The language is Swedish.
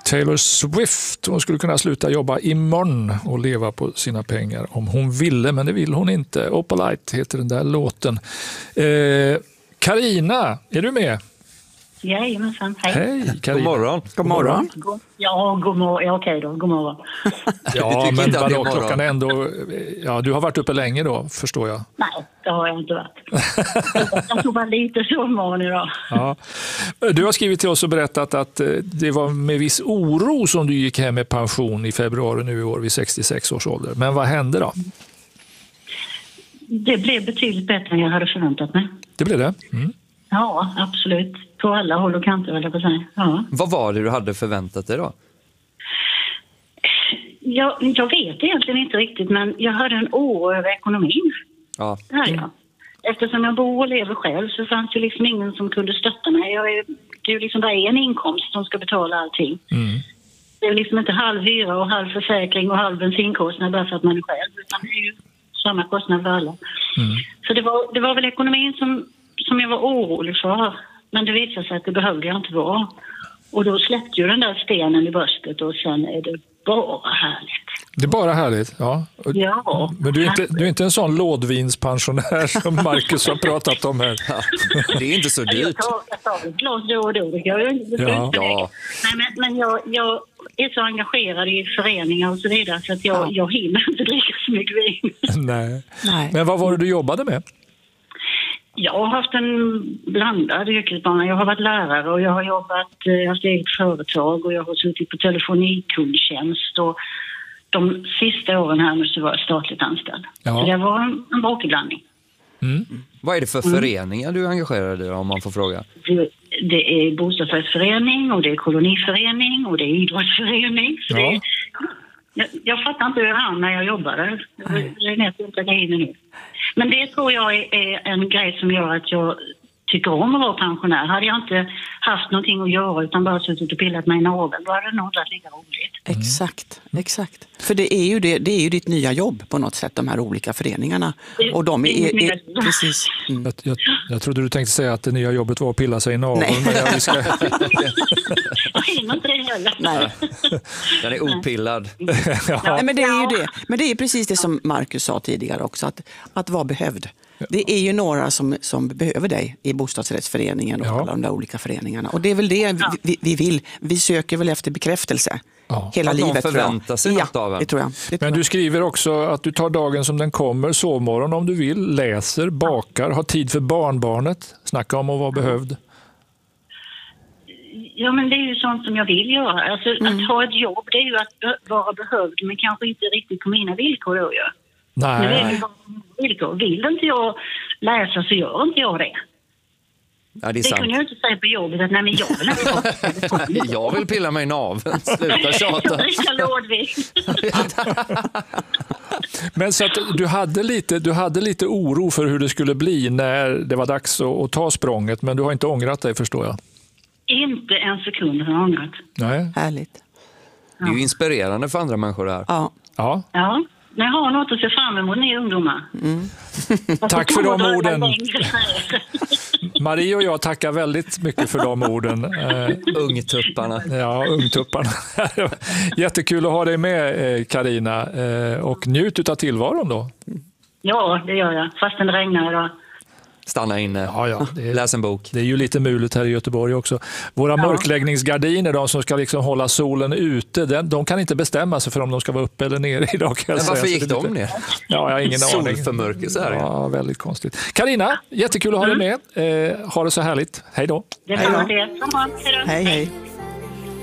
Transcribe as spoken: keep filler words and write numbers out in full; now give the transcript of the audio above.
Taylor Swift, hon skulle kunna sluta jobba imorgon och leva på sina pengar om hon ville, men det vill hon inte. Opalite heter den där låten. Carina, eh, är du med? Jajamensan, hej. Hej, Carina. God morgon. God morgon. God, ja, god morgon. Ja, okej då, god morgon. Ja, men vadå, klockan är ändå... Ja, du har varit uppe länge då, förstår jag. Nej, det har jag inte varit. Jag tog bara lite sovmorgon idag. Ja. Du har skrivit till oss och berättat att det var med viss oro som du gick hem med pension i februari nu i år vid sextiosex års ålder. Men vad hände då? Det blev betydligt bättre än jag hade förväntat mig. Det blev det? Mm. Ja, absolut. På alla håll och kanter, vill jag på säga. Ja. Vad var det du hade förväntat dig då? Jag, jag vet egentligen inte riktigt, men jag hade en oro över ekonomin. Ja. Det här, ja. Eftersom jag bor och lever själv så fanns det liksom ingen som kunde stötta mig. Jag är, det är ju liksom bara en inkomst som ska betala allting. Mm. Det är liksom inte halv hyra och halv försäkring och halv bensinkostnad bara för att man är själv, utan det är ju samma kostnad för alla. Mm. Så det var, det var väl ekonomin som, som jag var orolig för. Men det visade sig att det behövde jag inte vara. Och då släppte ju den där stenen i bröstet och sen är det bara härligt. Det är bara härligt, ja. Ja. Men du är, inte, du är inte en sån lådvinspensionär som Marcus har pratat om här. Ja, det är inte så dyrt. Jag tar, jag tar ett glas då och då. Det gör jag inte. Ja. Ja. Nej, men, men jag, jag är så engagerad i föreningar och så vidare så att jag, Ja. jag hinner inte dricka så mycket vin. Nej. Nej. Men vad var det du jobbade med? Jag har haft en blandad yrkesbana. Jag har varit lärare och jag har jobbat, jag har eget företag och jag har suttit på telefonikundtjänst och de sista åren här nu så var jag statligt anställd. Ja. Så det var en, en bråkig blandning. Mm. Vad är det för föreningar du engagerar dig i, om man får fråga? Det, det är bostadsrättsförening och det är koloniförening och det är idrottsförening. Så Ja. det är, jag, jag fattar inte hur jag hann när jag jobbade. Det är nästan inte hinner nu. Men det tror jag är, är en grej som gör att jag tycker om att vara pensionär. Hade jag inte haft någonting att göra utan bara suttit och pillat mig i naveln, då hade det nog inte varit lika roligt. Exakt, exakt. För det är ju det, det är ju ditt nya jobb på något sätt, de här olika föreningarna. Och de är, är, är precis. Mm. Jag, jag, jag trodde du tänkte säga att det nya jobbet var att pilla sig i naveln. Nej. Men jag, vi ska... Jag hinner inte det heller. Nej. Den är opillad. ja. Nej, men det är ju det. Men det är precis det som Marcus sa tidigare också, att, att vara behövd. Det är ju några som, som behöver dig i bostadsrättsföreningen och Ja. alla de där olika föreningarna. Och det är väl det vi, vi vill. Vi söker väl efter bekräftelse Ja. hela Att någon livet. tror jag. förväntar sig ja, något av en. det tror jag. Det tror Men jag. du skriver också att du tar dagen som den kommer, sovmorgon om du vill, läser, bakar, har tid för barnbarnet. Snacka om att vara behövd. Ja, men det är ju sånt som jag vill göra. Alltså, Mm. att ha ett jobb, det är ju att be- vara behövd, men kanske inte riktigt på mina villkor då ju. Nu är det Nej. ju bara på mina villkor. Vill inte jag läsa så gör inte jag det. Ja, det är Det kunde sant. jag inte säga på jobbet att nej, men jag vill inte ha det. Jag vill pilla mig i naveln. Sluta tjata. Jag dricker lådvin. Men så att du hade, lite, du hade lite oro för hur det skulle bli när det var dags att, att ta språnget, men du har inte ångrat dig, förstår jag. Inte en sekund har jag ångrat. Nej. Härligt. Det är ju inspirerande för andra människor det här. Ja. Ja. Ja, ni har något att se fram emot, ni ungdomar. Tack för de orden. Längre. Marie och jag tackar väldigt mycket för de orden. Eh, Ungtupparna. Ja, ungtupparna. Jättekul att ha dig med, Carina. Eh, och njut av tillvaron då. Ja, det gör jag. Fastän det regnar idag. Stanna inne. Ja, ja. Det är, Läs en bok. det är ju lite muligt här i Göteborg också. Våra Ja. mörkläggningsgardiner, de som ska liksom hålla solen ute, den, de kan inte bestämma sig för om de ska vara uppe eller nere idag. Kan jag Men varför säga. gick Så det är de lite- ner? Ja, jag har ingen aning. Solförmörkelse här. Ja, väldigt konstigt. Carina, jättekul att ha dig med. Eh, ha det så härligt. Hej då. Det var det. Hej då. Hej, hej.